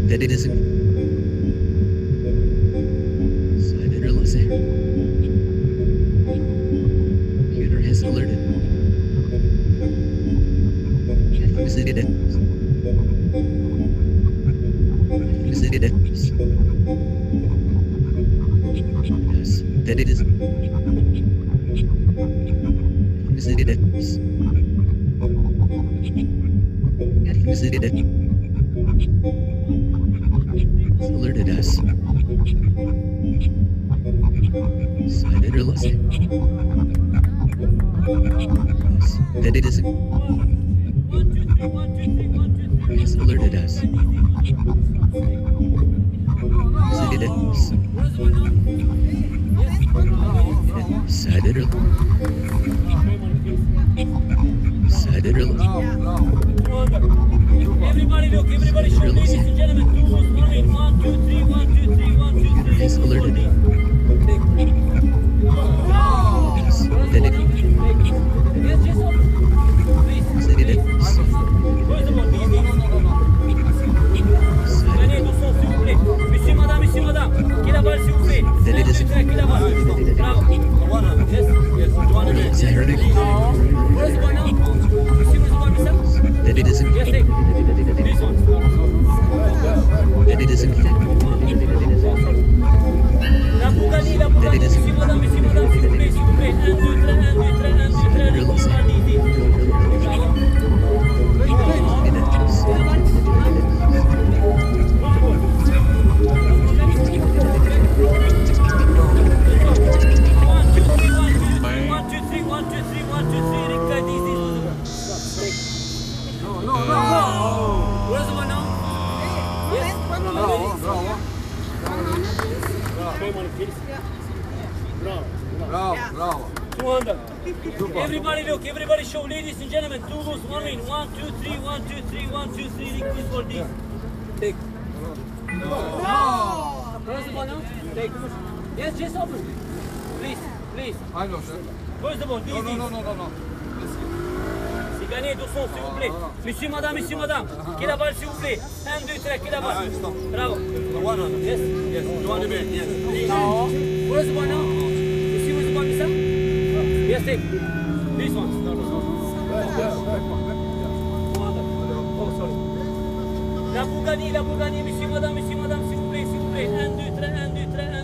that it isn't. Side interlacing. Computer has alerted. Visited it. Visited it. Yes, that it isn't. Visited it. Visited it. Alerted us. Side interlacing. Yes, that it isn't. Has alerted us. Visited it. Side interlacing. Side interlacing. Everybody look, everybody show, ladies and gentlemen, 2 was running, 1, 2, 3, 1, 2, 3, 1, 2, 3. Has alerted. Yes, that it isn't. Yes, just up. Please, Visited it. where's the ball, please? Gagnez, doucement, s'il vous plaît. Monsieur, madame, qui la balle, s'il vous plaît? That it isn't. Qui la balle? Bravo. Yes, yes, Joanna. Where's the ball now? Monsieur, where's the ball, mister? That it isn't. Yes, take. This one. That it isn't. La Bougani, monsieur, madame, s'il vous plaît, s'il vous plaît. 1, 2, 3, 1, 2, 3, 1, 2, 3, 1, 2, 3, Where's the one now? Yes. Bravo. 200. Everybody look, everybody show, ladies and gentlemen, 2 goes, 1 win. 1, 2, 3, 1, 2, 3, 1, 2, 3, request for this. Take. Where's the ball now? Take. Yes, just open. Please. I know, sir. Where's the ball? This. No. C'est gagné, doucement, s'il vous plaît. Monsieur, madame. Qui la balle, s'il vous plaît? 1, 2, 3, qui la balle? Bravo. Yes. Joanna, yes. Where's the ball now? You see where's the ball, mister? Yes, take. This one. No. Oh, sorry. La Bougani, monsieur, madame, s'il vous plaît. 1, 2, 3, 1, 2, 3, 1,